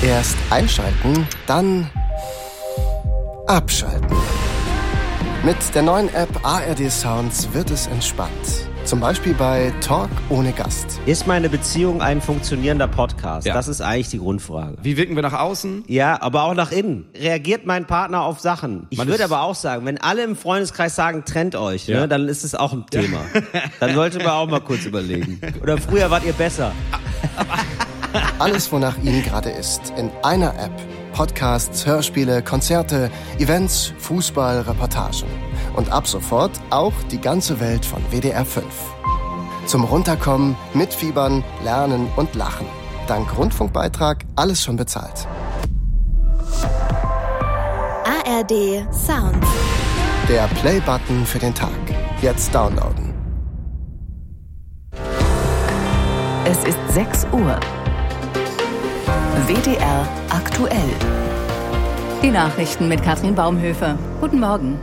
Erst einschalten, dann abschalten. Mit der neuen App ARD Sounds wird es entspannt. Zum Beispiel bei Talk ohne Gast. Ist meine Beziehung ein funktionierender Podcast? Ja. Das ist eigentlich die Grundfrage. Wie wirken wir nach außen? Ja, aber auch nach innen. Reagiert mein Partner auf Sachen? Ich würde aber auch sagen, wenn alle im Freundeskreis sagen, trennt euch, ne, dann ist es auch ein Thema. Dann sollte man auch mal kurz überlegen. Oder früher wart ihr besser. Alles, wonach Ihnen gerade ist, in einer App. Podcasts, Hörspiele, Konzerte, Events, Fußball, Reportagen. Und ab sofort auch die ganze Welt von WDR 5. Zum Runterkommen, Mitfiebern, Lernen und Lachen. Dank Rundfunkbeitrag alles schon bezahlt. ARD Sound. Der Play-Button für den Tag. Jetzt downloaden. Es ist 6 Uhr. WDR aktuell. Die Nachrichten mit Katrin Baumhöfer. Guten Morgen.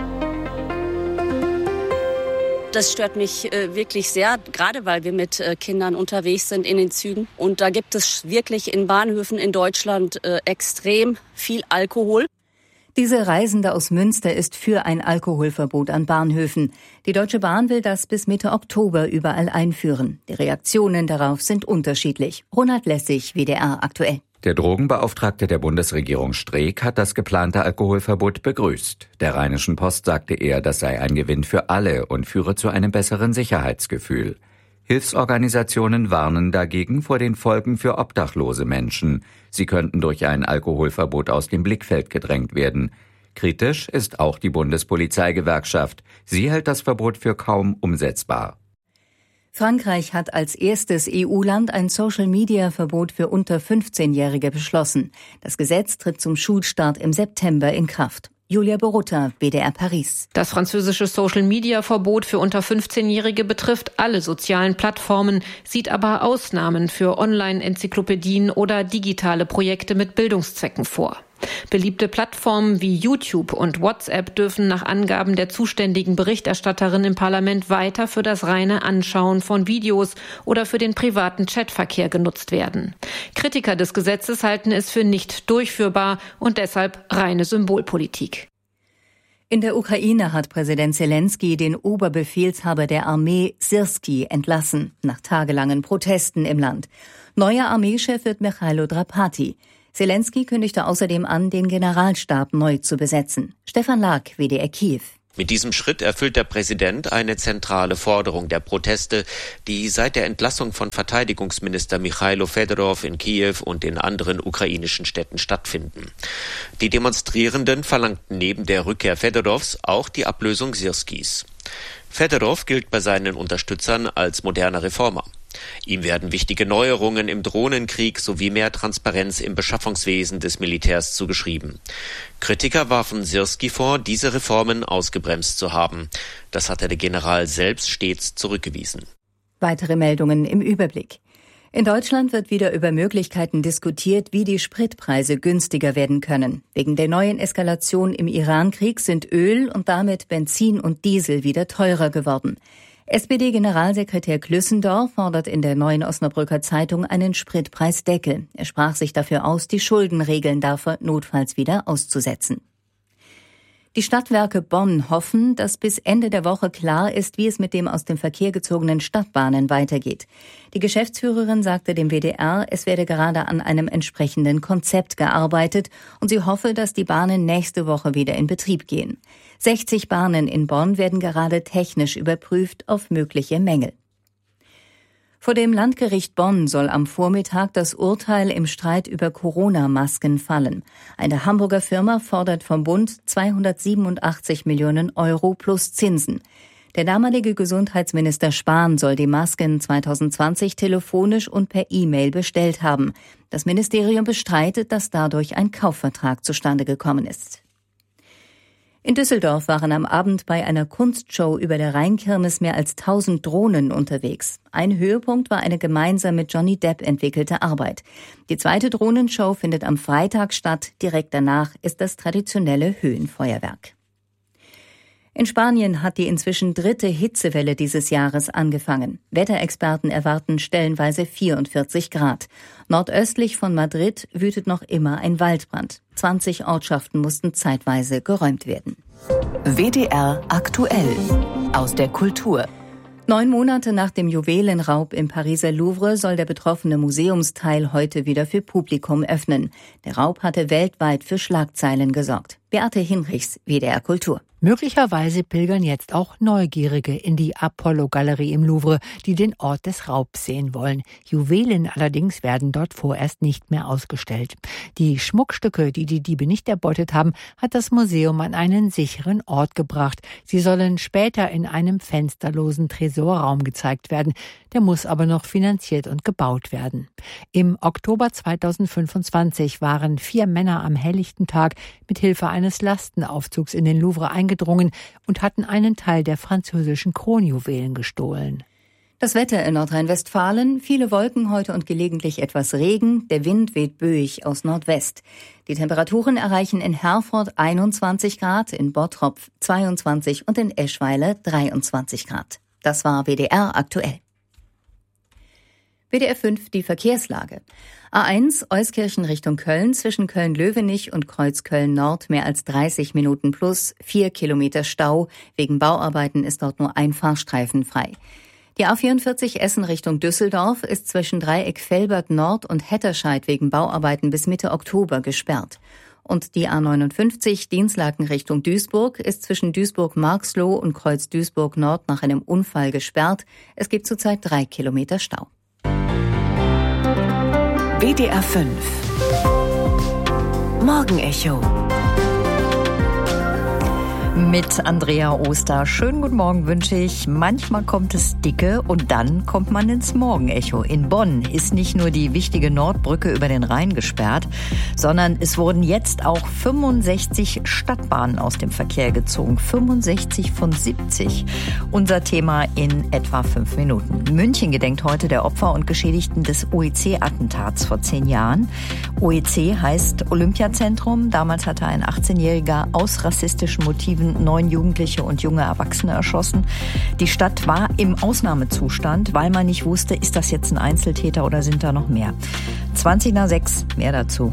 Das stört mich wirklich sehr, gerade weil wir mit Kindern unterwegs sind in den Zügen. Und da gibt es wirklich in Bahnhöfen in Deutschland extrem viel Alkohol. Diese Reisende aus Münster ist für ein Alkoholverbot an Bahnhöfen. Die Deutsche Bahn will das bis Mitte Oktober überall einführen. Die Reaktionen darauf sind unterschiedlich. Ronald Lessig, WDR aktuell. Der Drogenbeauftragte der Bundesregierung Streeck hat das geplante Alkoholverbot begrüßt. Der Rheinischen Post sagte er, das sei ein Gewinn für alle und führe zu einem besseren Sicherheitsgefühl. Hilfsorganisationen warnen dagegen vor den Folgen für obdachlose Menschen. Sie könnten durch ein Alkoholverbot aus dem Blickfeld gedrängt werden. Kritisch ist auch die Bundespolizeigewerkschaft. Sie hält das Verbot für kaum umsetzbar. Frankreich hat als erstes EU-Land ein Social-Media-Verbot für unter 15-Jährige beschlossen. Das Gesetz tritt zum Schulstart im September in Kraft. Julia Borutta, WDR Paris. Das französische Social-Media-Verbot für unter 15-Jährige betrifft alle sozialen Plattformen, sieht aber Ausnahmen für Online-Enzyklopädien oder digitale Projekte mit Bildungszwecken vor. Beliebte Plattformen wie YouTube und WhatsApp dürfen nach Angaben der zuständigen Berichterstatterin im Parlament weiter für das reine Anschauen von Videos oder für den privaten Chatverkehr genutzt werden. Kritiker des Gesetzes halten es für nicht durchführbar und deshalb reine Symbolpolitik. In der Ukraine hat Präsident Zelensky den Oberbefehlshaber der Armee Syrskyi entlassen, nach tagelangen Protesten im Land. Neuer Armeechef wird Michailo Drapati. Zelensky kündigte außerdem an, den Generalstab neu zu besetzen. Stefan Lag, WDR Kiew. Mit diesem Schritt erfüllt der Präsident eine zentrale Forderung der Proteste, die seit der Entlassung von Verteidigungsminister Michailo Fedorov in Kiew und in anderen ukrainischen Städten stattfinden. Die Demonstrierenden verlangten neben der Rückkehr Fedorovs auch die Ablösung Syrskis. Fedorov gilt bei seinen Unterstützern als moderner Reformer. Ihm werden wichtige Neuerungen im Drohnenkrieg sowie mehr Transparenz im Beschaffungswesen des Militärs zugeschrieben. Kritiker warfen Syrskyi vor, diese Reformen ausgebremst zu haben. Das hatte der General selbst stets zurückgewiesen. Weitere Meldungen im Überblick. In Deutschland wird wieder über Möglichkeiten diskutiert, wie die Spritpreise günstiger werden können. Wegen der neuen Eskalation im Iran-Krieg sind Öl und damit Benzin und Diesel wieder teurer geworden. SPD-Generalsekretär Klüssendorf fordert in der Neuen Osnabrücker Zeitung einen Spritpreisdeckel. Er sprach sich dafür aus, die Schuldenregeln dafür notfalls wieder auszusetzen. Die Stadtwerke Bonn hoffen, dass bis Ende der Woche klar ist, wie es mit dem aus dem Verkehr gezogenen Stadtbahnen weitergeht. Die Geschäftsführerin sagte dem WDR, es werde gerade an einem entsprechenden Konzept gearbeitet und sie hoffe, dass die Bahnen nächste Woche wieder in Betrieb gehen. 60 Bahnen in Bonn werden gerade technisch überprüft auf mögliche Mängel. Vor dem Landgericht Bonn soll am Vormittag das Urteil im Streit über Corona-Masken fallen. Eine Hamburger Firma fordert vom Bund 287 Millionen Euro plus Zinsen. Der damalige Gesundheitsminister Spahn soll die Masken 2020 telefonisch und per E-Mail bestellt haben. Das Ministerium bestreitet, dass dadurch ein Kaufvertrag zustande gekommen ist. In Düsseldorf waren am Abend bei einer Kunstshow über der Rheinkirmes mehr als 1000 Drohnen unterwegs. Ein Höhepunkt war eine gemeinsam mit Johnny Depp entwickelte Arbeit. Die zweite Drohnenshow findet am Freitag statt. Direkt danach ist das traditionelle Höhenfeuerwerk. In Spanien hat die inzwischen 3. Hitzewelle dieses Jahres angefangen. Wetterexperten erwarten stellenweise 44 Grad. Nordöstlich von Madrid wütet noch immer ein Waldbrand. 20 Ortschaften mussten zeitweise geräumt werden. WDR aktuell aus der Kultur. 9 Monate nach dem Juwelenraub im Pariser Louvre soll der betroffene Museumsteil heute wieder für Publikum öffnen. Der Raub hatte weltweit für Schlagzeilen gesorgt. Beate Hinrichs, WDR Kultur. Möglicherweise pilgern jetzt auch Neugierige in die Apollo-Galerie im Louvre, die den Ort des Raubs sehen wollen. Juwelen allerdings werden dort vorerst nicht mehr ausgestellt. Die Schmuckstücke, die die Diebe nicht erbeutet haben, hat das Museum an einen sicheren Ort gebracht. Sie sollen später in einem fensterlosen Tresorraum gezeigt werden. Der muss aber noch finanziert und gebaut werden. Im Oktober 2025 waren 4 Männer am helllichten Tag mit Hilfe eines Lastenaufzugs in den Louvre eingedrungen und hatten einen Teil der französischen Kronjuwelen gestohlen. Das Wetter in Nordrhein-Westfalen, viele Wolken heute und gelegentlich etwas Regen, der Wind weht böig aus Nordwest. Die Temperaturen erreichen in Herford 21 Grad, in Bottrop 22 und in Eschweiler 23 Grad. Das war WDR aktuell. WDR 5 die Verkehrslage. A1 Euskirchen Richtung Köln zwischen Köln-Löwenich und Kreuzköln Nord mehr als 30 Minuten plus, 4 Kilometer Stau. Wegen Bauarbeiten ist dort nur ein Fahrstreifen frei. Die A44 Essen Richtung Düsseldorf ist zwischen Dreieck Velbert Nord und Hetterscheid wegen Bauarbeiten bis Mitte Oktober gesperrt. Und die A59 Dinslaken Richtung Duisburg ist zwischen Duisburg-Marxloh und Kreuz Duisburg Nord nach einem Unfall gesperrt. Es gibt zurzeit 3 Kilometer Stau. WDR 5 Morgenecho mit Andrea Oster. Schönen guten Morgen wünsche ich. Manchmal kommt es dicke und dann kommt man ins Morgenecho. In Bonn ist nicht nur die wichtige Nordbrücke über den Rhein gesperrt, sondern es wurden jetzt auch 65 Stadtbahnen aus dem Verkehr gezogen. 65 von 70. Unser Thema in etwa 5 Minuten. München gedenkt heute der Opfer und Geschädigten des OEC-Attentats vor 10 Jahren. OEC heißt Olympiazentrum. Damals hatte ein 18-Jähriger aus rassistischen Motiven 9 Jugendliche und junge Erwachsene erschossen. Die Stadt war im Ausnahmezustand, weil man nicht wusste, ist das jetzt ein Einzeltäter oder sind da noch mehr. 5:20, mehr dazu.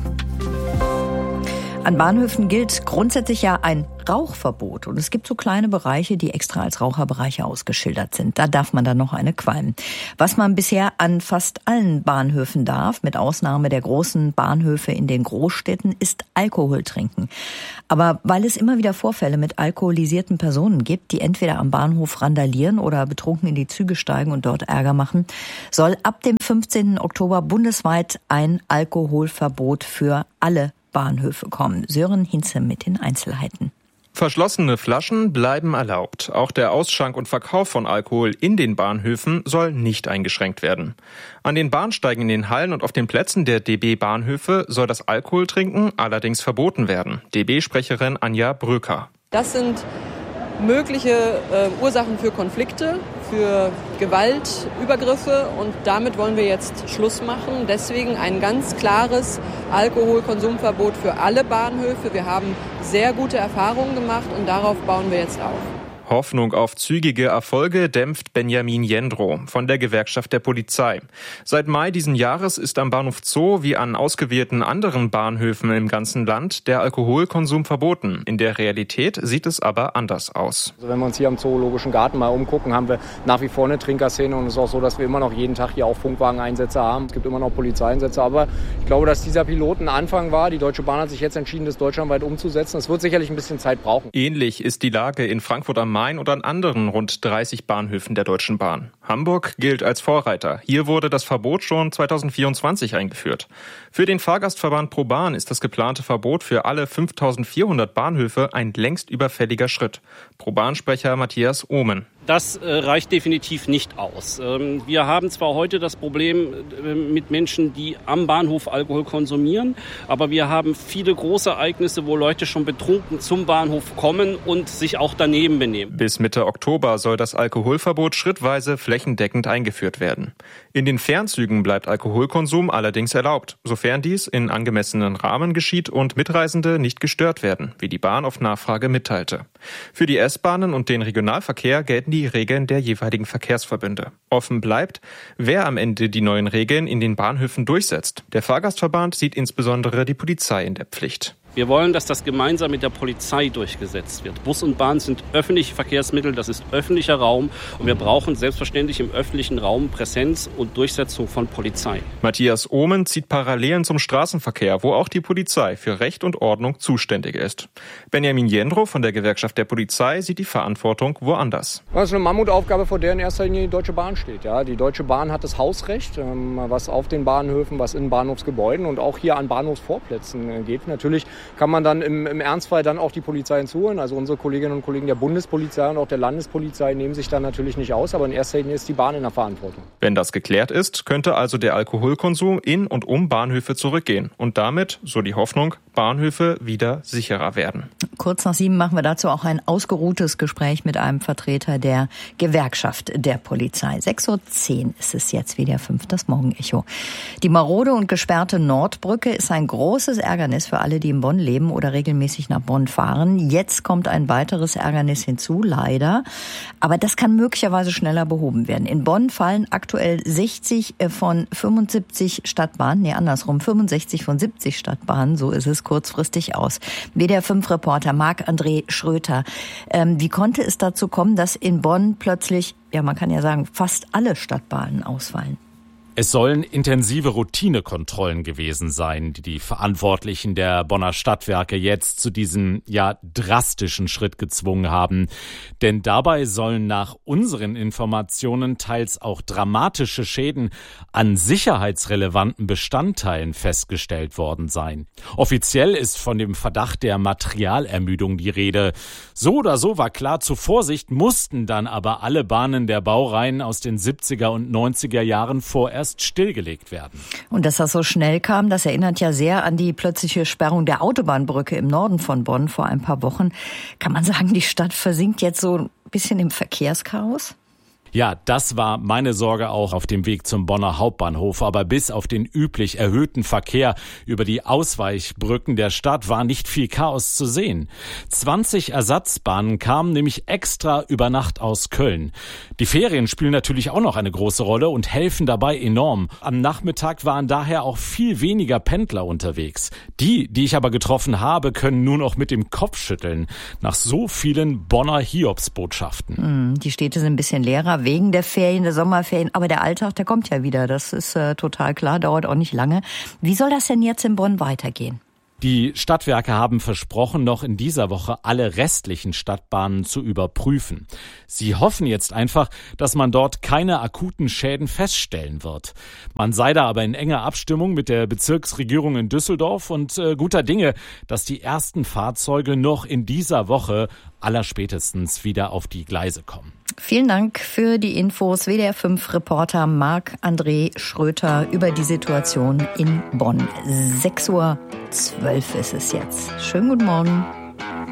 An Bahnhöfen gilt grundsätzlich ja ein Rauchverbot. Und es gibt so kleine Bereiche, die extra als Raucherbereiche ausgeschildert sind. Da darf man dann noch eine qualmen. Was man bisher an fast allen Bahnhöfen darf, mit Ausnahme der großen Bahnhöfe in den Großstädten, ist Alkohol trinken. Aber weil es immer wieder Vorfälle mit alkoholisierten Personen gibt, die entweder am Bahnhof randalieren oder betrunken in die Züge steigen und dort Ärger machen, soll ab dem 15. Oktober bundesweit ein Alkoholverbot für alle Bahnhöfe kommen. Sören Hinze mit den Einzelheiten. Verschlossene Flaschen bleiben erlaubt. Auch der Ausschank und Verkauf von Alkohol in den Bahnhöfen soll nicht eingeschränkt werden. An den Bahnsteigen in den Hallen und auf den Plätzen der DB-Bahnhöfe soll das Alkoholtrinken allerdings verboten werden. DB-Sprecherin Anja Bröker. Das sind mögliche Ursachen für Konflikte, für Gewalt, Übergriffe und damit wollen wir jetzt Schluss machen. Deswegen ein ganz klares Alkoholkonsumverbot für alle Bahnhöfe. Wir haben sehr gute Erfahrungen gemacht und darauf bauen wir jetzt auf. Hoffnung auf zügige Erfolge dämpft Benjamin Jendrow von der Gewerkschaft der Polizei. Seit Mai diesen Jahres ist am Bahnhof Zoo wie an ausgewählten anderen Bahnhöfen im ganzen Land der Alkoholkonsum verboten. In der Realität sieht es aber anders aus. Also wenn wir uns hier am Zoologischen Garten mal umgucken, haben wir nach wie vor eine Trinkerszene und es ist auch so, dass wir immer noch jeden Tag hier auch Funkwageneinsätze haben. Es gibt immer noch Polizeieinsätze, aber ich glaube, dass dieser Pilot ein Anfang war. Die Deutsche Bahn hat sich jetzt entschieden, das deutschlandweit umzusetzen. Es wird sicherlich ein bisschen Zeit brauchen. Ähnlich ist die Lage in Frankfurt am Main und an anderen rund 30 Bahnhöfen der Deutschen Bahn. Hamburg gilt als Vorreiter. Hier wurde das Verbot schon 2024 eingeführt. Für den Fahrgastverband ProBahn ist das geplante Verbot für alle 5.400 Bahnhöfe ein längst überfälliger Schritt. ProBahn-Sprecher Matthias Ohmen. Das reicht definitiv nicht aus. Wir haben zwar heute das Problem mit Menschen, die am Bahnhof Alkohol konsumieren, aber wir haben viele Großereignisse, wo Leute schon betrunken zum Bahnhof kommen und sich auch daneben benehmen. Bis Mitte Oktober soll das Alkoholverbot schrittweise flächendeckend flächendeckend eingeführt werden. In den Fernzügen bleibt Alkoholkonsum allerdings erlaubt, sofern dies in angemessenen Rahmen geschieht und Mitreisende nicht gestört werden, wie die Bahn auf Nachfrage mitteilte. Für die S-Bahnen und den Regionalverkehr gelten die Regeln der jeweiligen Verkehrsverbünde. Offen bleibt, wer am Ende die neuen Regeln in den Bahnhöfen durchsetzt. Der Fahrgastverband sieht insbesondere die Polizei in der Pflicht. Wir wollen, dass das gemeinsam mit der Polizei durchgesetzt wird. Bus und Bahn sind öffentliche Verkehrsmittel, das ist öffentlicher Raum und wir brauchen selbstverständlich im öffentlichen Raum Präsenz und Durchsetzung von Polizei. Matthias Ohmen zieht Parallelen zum Straßenverkehr, wo auch die Polizei für Recht und Ordnung zuständig ist. Benjamin Jendrow von der Gewerkschaft der Polizei sieht die Verantwortung woanders. Das ist eine Mammutaufgabe, vor der in erster Linie die Deutsche Bahn steht. Ja, die Deutsche Bahn hat das Hausrecht, was auf den Bahnhöfen, was in Bahnhofsgebäuden und auch hier an Bahnhofsvorplätzen geht. Natürlich kann man dann im Ernstfall dann auch die Polizei hinzuholen. Also unsere Kolleginnen und Kollegen der Bundespolizei und auch der Landespolizei nehmen sich da natürlich nicht aus, aber in erster Linie ist die Bahn in der Verantwortung. Wenn das geklärt ist, könnte also der Alkoholkonsum in und um Bahnhöfe zurückgehen und damit, so die Hoffnung, Bahnhöfe wieder sicherer werden. Kurz nach 7 machen wir dazu auch ein ausgeruhtes Gespräch mit einem Vertreter der Gewerkschaft der Polizei. 6.10 Uhr ist es jetzt, WDR 5, das Morgenecho. Die marode und gesperrte Nordbrücke ist ein großes Ärgernis für alle, die in Bonn leben oder regelmäßig nach Bonn fahren. Jetzt kommt ein weiteres Ärgernis hinzu, leider. Aber das kann möglicherweise schneller behoben werden. In Bonn fallen aktuell 60 von 75 Stadtbahnen, 65 von 70 Stadtbahnen, so ist es, kurzfristig aus. WDR 5-Reporter Marc-André Schröter. Wie konnte es dazu kommen, dass in Bonn plötzlich, ja man kann ja sagen, fast alle Stadtbahnen ausfallen? Es sollen intensive Routinekontrollen gewesen sein, die die Verantwortlichen der Bonner Stadtwerke jetzt zu diesem drastischen Schritt gezwungen haben. Denn dabei sollen nach unseren Informationen teils auch dramatische Schäden an sicherheitsrelevanten Bestandteilen festgestellt worden sein. Offiziell ist von dem Verdacht der Materialermüdung die Rede. So oder so war klar, zur Vorsicht mussten dann aber alle Bahnen der Baureihen aus den 70er und 90er Jahren vorerst stillgelegt werden. Und dass das so schnell kam, das erinnert ja sehr an die plötzliche Sperrung der Autobahnbrücke im Norden von Bonn vor ein paar Wochen. Kann man sagen, die Stadt versinkt jetzt so ein bisschen im Verkehrschaos? Ja, das war meine Sorge auch auf dem Weg zum Bonner Hauptbahnhof. Aber bis auf den üblich erhöhten Verkehr über die Ausweichbrücken der Stadt war nicht viel Chaos zu sehen. 20 Ersatzbahnen kamen nämlich extra über Nacht aus Köln. Die Ferien spielen natürlich auch noch eine große Rolle und helfen dabei enorm. Am Nachmittag waren daher auch viel weniger Pendler unterwegs. Die ich aber getroffen habe, können nun auch mit dem Kopf schütteln. Nach so vielen Bonner Hiobsbotschaften. Die Städte sind ein bisschen leerer wegen der Ferien, der Sommerferien. Aber der Alltag, der kommt ja wieder. Das ist total klar, dauert auch nicht lange. Wie soll das denn jetzt in Bonn weitergehen? Die Stadtwerke haben versprochen, noch in dieser Woche alle restlichen Stadtbahnen zu überprüfen. Sie hoffen jetzt einfach, dass man dort keine akuten Schäden feststellen wird. Man sei da aber in enger Abstimmung mit der Bezirksregierung in Düsseldorf und guter Dinge, dass die ersten Fahrzeuge noch in dieser Woche allerspätestens wieder auf die Gleise kommen. Vielen Dank für die Infos. WDR 5-Reporter Marc-André Schröter über die Situation in Bonn. 6.12 Uhr ist es jetzt. Schönen guten Morgen.